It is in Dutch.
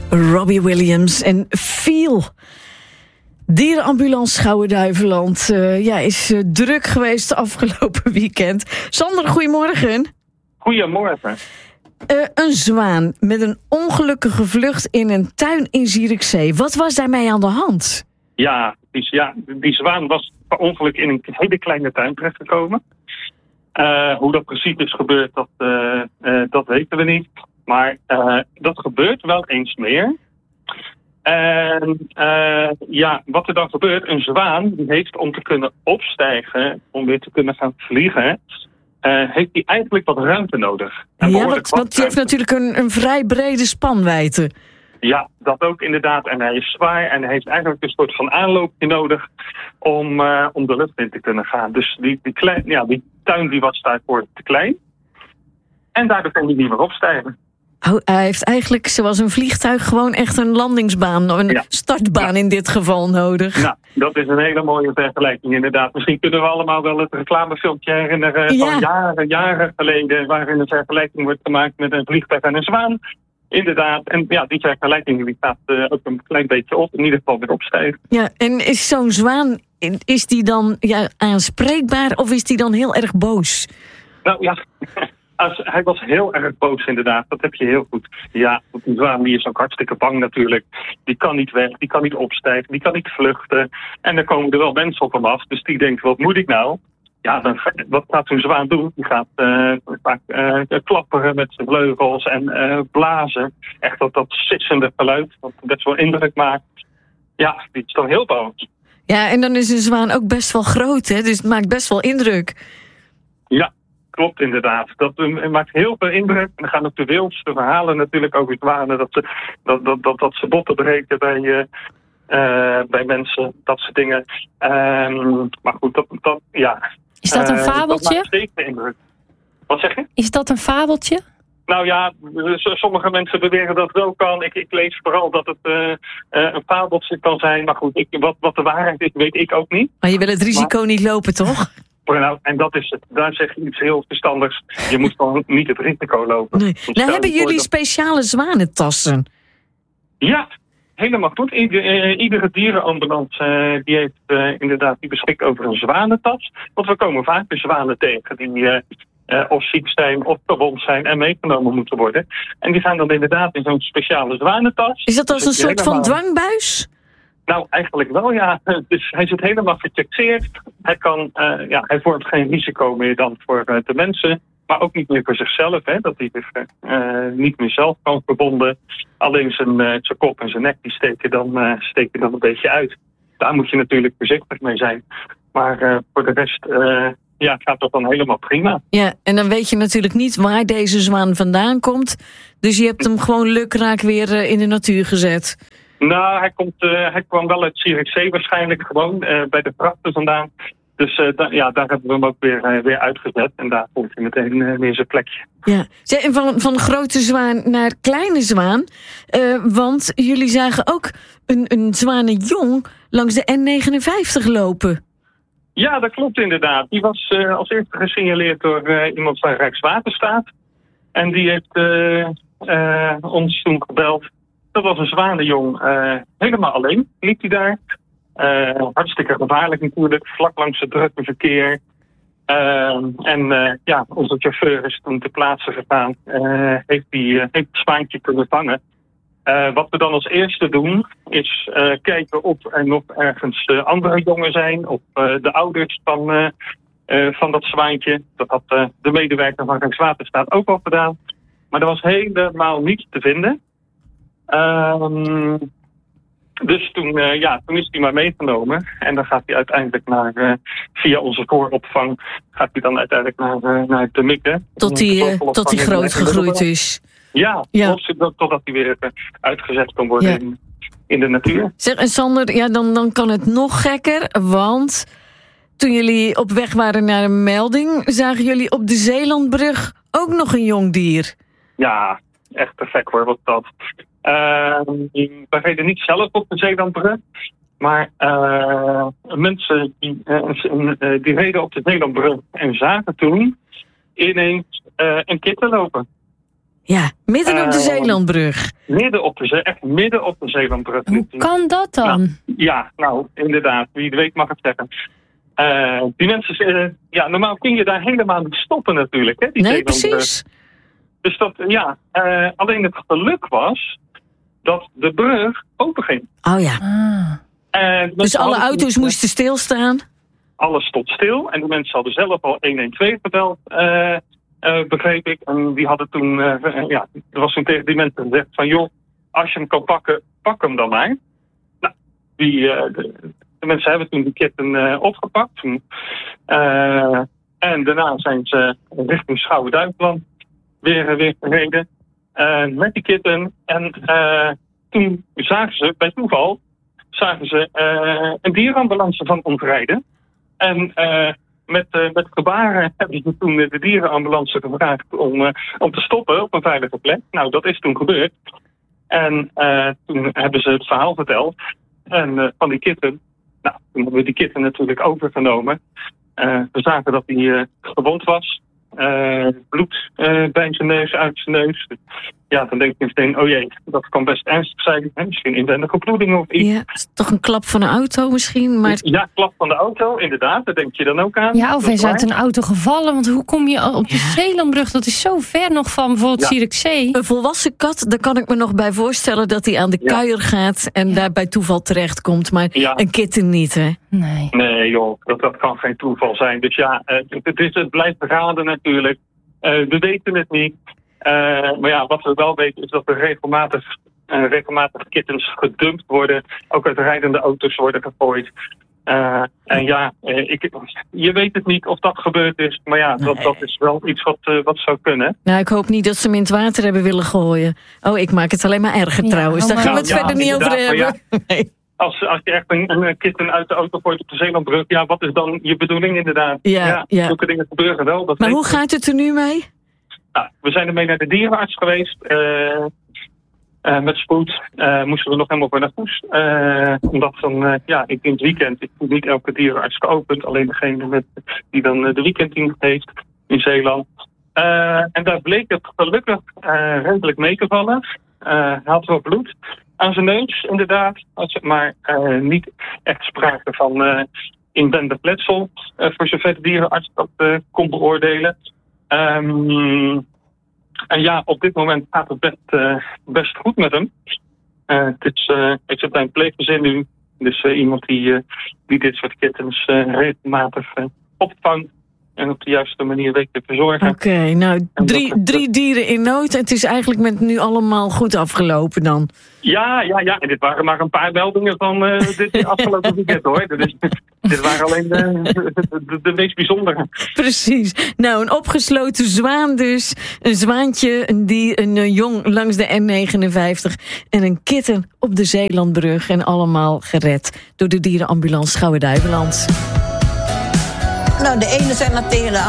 Robbie Williams en Feel. Dierenambulance Schouwen-Duiveland is druk geweest afgelopen weekend. Sander, goedemorgen. Goedemorgen. Een zwaan met een ongelukkige vlucht in een tuin in Zierikzee. Wat was daarmee aan de hand? Die zwaan was per ongeluk in een hele kleine tuin terechtgekomen. Hoe dat precies is gebeurd, dat weten we niet. Maar dat gebeurt wel eens meer. En wat er dan gebeurt, een zwaan die heeft om te kunnen opstijgen, om weer te kunnen gaan vliegen, heeft hij eigenlijk wat ruimte nodig. Want die heeft natuurlijk een vrij brede spanwijdte. Ja, dat ook inderdaad. En hij is zwaar en hij heeft eigenlijk een soort van aanloopje nodig om de lucht in te kunnen gaan. Dus die tuin die was daarvoor te klein. En daardoor kon hij niet meer opstijgen. Oh, hij heeft eigenlijk, zoals een vliegtuig, gewoon echt een landingsbaan, een startbaan in dit geval nodig. Nou, dat is een hele mooie vergelijking inderdaad. Misschien kunnen we allemaal wel het reclamefilmpje herinneren van jaren geleden, waarin een vergelijking wordt gemaakt met een vliegtuig en een zwaan. Inderdaad, en die vergelijking die staat ook een klein beetje op, in ieder geval weer opstijgen. Ja, en is zo'n zwaan, is die dan aanspreekbaar of is die dan heel erg boos? Nou ja... Hij was heel erg boos inderdaad, dat heb je heel goed. Ja, die zwaan die is ook hartstikke bang natuurlijk. Die kan niet weg, die kan niet opstijgen, die kan niet vluchten. En dan komen er wel mensen op hem af, dus die denkt, wat moet ik nou? Ja, wat gaat zo'n zwaan doen? Die gaat vaak klapperen met zijn vleugels en blazen. Echt dat sissende geluid, wat best wel indruk maakt. Ja, die is toch heel boos. Ja, en dan is een zwaan ook best wel groot, hè? Dus het maakt best wel indruk. Ja. Klopt, inderdaad. Dat maakt heel veel indruk. En dan gaan ook de wildste verhalen natuurlijk over zwanen. Dat ze botten breken bij mensen. Dat soort dingen. Maar goed, Is dat een fabeltje? Dat maakt zeker indruk. Wat zeg je? Is dat een fabeltje? Nou ja, sommige mensen beweren dat het wel kan. Ik lees vooral dat het een fabeltje kan zijn. Maar goed, wat de waarheid is, weet ik ook niet. Maar je wil het risico niet lopen, toch? Nou, en dat is het. Daar zeg je iets heel verstandigs. Je moet gewoon niet het risico lopen. Nee. Nou, hebben jullie speciale zwanentassen? Ja, helemaal goed. Iedere dierenambulance die heeft die beschikt over een zwanentas. Want we komen vaak de zwanen tegen die of ziek zijn of gewond zijn en meegenomen moeten worden. En die gaan dan inderdaad in zo'n speciale zwanentas. Is dat als een soort van dwangbuis? Nou, eigenlijk wel, ja. Dus hij zit helemaal getaxeerd. Hij vormt geen risico meer dan voor de mensen. Maar ook niet meer voor zichzelf. Hè, dat hij niet meer zelf kan verbonden. Alleen zijn kop en zijn nek die steken dan een beetje uit. Daar moet je natuurlijk voorzichtig mee zijn. Maar voor de rest gaat dat dan helemaal prima. Ja, en dan weet je natuurlijk niet waar deze zwaan vandaan komt. Dus je hebt hem gewoon lukraak weer in de natuur gezet. Nou, hij kwam wel uit Zierikzee waarschijnlijk gewoon, bij de prachten vandaan. Dus daar hebben we hem ook weer uitgezet. En daar vond hij meteen weer zijn plekje. Ja, en van grote zwaan naar kleine zwaan. Want jullie zagen ook een zwanenjong langs de N59 lopen. Ja, dat klopt inderdaad. Die was als eerste gesignaleerd door iemand van Rijkswaterstaat. En die heeft ons toen gebeld. Dat was een zwanenjong, helemaal alleen liep hij daar. Hartstikke gevaarlijk natuurlijk, vlak langs het drukke verkeer. Onze chauffeur is toen ter plaatse gegaan. Heeft het zwaantje kunnen vangen. Wat we dan als eerste doen, is kijken of er nog ergens andere jongen zijn. Of de ouders van dat zwaantje. Dat had de medewerker van Rijkswaterstaat ook al gedaan. Maar er was helemaal niets te vinden. Dus toen is hij maar meegenomen. En dan gaat hij uiteindelijk via onze vooropvang, gaat hij dan uiteindelijk naar de Mikke. Tot hij groot gegroeid is. Ja. Totdat hij weer uitgezet kan worden in de natuur. Zeg, en Sander, dan kan het nog gekker, want toen jullie op weg waren naar een melding, zagen jullie op de Zeelandbrug ook nog een jong dier. Ja, echt perfect hoor, wat dat. We reden niet zelf op de Zeelandbrug, maar mensen die reden op de Zeelandbrug en zagen toen ineens een kitten lopen. Ja, midden op de Zeelandbrug. Echt midden op de Zeelandbrug. Hoe kan dat dan? Nou, inderdaad. Wie het weet mag het zeggen. Die mensen, normaal kun je daar helemaal niet stoppen natuurlijk. Hè, die Nee, Zeelandbrug. precies. Dus dat, alleen het geluk was dat de brug open ging. Oh ja. Dus alle auto's moesten stilstaan? Alles stond stil en de mensen hadden zelf al 112 gebeld, begreep ik. En die hadden toen, er was toen tegen die mensen gezegd van, joh, als je hem kan pakken, pak hem dan maar. Nou, de mensen hebben toen die kitten opgepakt. En daarna zijn ze richting Schouwen-Duiveland weer gereden met die kitten. En toen zagen ze, bij toeval, een dierenambulance van ons rijden. En met gebaren hebben ze toen de dierenambulance gevraagd om te stoppen op een veilige plek. Nou, dat is toen gebeurd. En toen hebben ze het verhaal verteld. En van die kitten. Nou, toen hebben we die kitten natuurlijk overgenomen. We zagen dat hij gewond was. Bloed bij zijn neus, uit zijn neus. Ja, dan denk je meteen, oh jee, dat kan best ernstig zijn. Hè? Misschien inwendige bloeding of iets. Ja, is toch een klap van een auto misschien? Maar Ja, klap van de auto, inderdaad. Daar denk je dan ook aan. Ja, of hij is uit een auto gevallen. Want hoe kom je op de Zeelandbrug? Dat is zo ver nog van bijvoorbeeld Zierikzee. een volwassen kat, daar kan ik me nog bij voorstellen dat hij aan de kuier gaat en daar bij toeval terechtkomt. Maar een kitten niet, hè? Nee, joh, dat kan geen toeval zijn. Dus ja, het blijft raden natuurlijk. We weten het niet. Maar ja, wat we wel weten is dat er regelmatig kittens gedumpt worden. Ook uit rijdende auto's worden gegooid. En ja, je weet het niet of dat gebeurd is. Maar ja, dat is wel iets wat zou kunnen. Nou, ik hoop niet dat ze hem in het water hebben willen gooien. Oh, ik maak het alleen maar erger trouwens. Daar gaan we het verder niet over hebben. Ja. Nee. Als je echt een kitten uit de auto gooit op de Zeelandbrug, ja, wat is dan je bedoeling inderdaad? Ja. Zulke dingen gebeuren wel. Maar hoe gaat het er nu mee? Nou, we zijn ermee naar de dierenarts geweest. Met spoed moesten we nog helemaal naar Goes. Omdat dan, in het weekend is niet elke dierenarts geopend. Alleen degene die dan de weekenddienst heeft in Zeeland. En daar bleek het gelukkig redelijk mee te vallen. Hij had wel bloed aan zijn neus, inderdaad. Maar niet echt sprake van inwendig letsel. Voor zover de dierenarts dat kon beoordelen. En ja, op dit moment gaat het best goed met hem. Ik zit bij een pleeggezin nu. Dus iemand die dit soort kittens regelmatig opvangt. En op de juiste manier weet te verzorgen. Oké, nou, drie dieren in nood. En het is eigenlijk met nu allemaal goed afgelopen dan. Ja. En dit waren maar een paar meldingen van dit afgelopen weekend hoor. Dit waren alleen de meest bijzondere. Precies. Nou, een opgesloten zwaan dus. Een zwaantje, een jong langs de N59. En een kitten op de Zeelandbrug. En allemaal gered door de dierenambulance Schouwen-Duiveland. Nou, de ene zei maar tegen de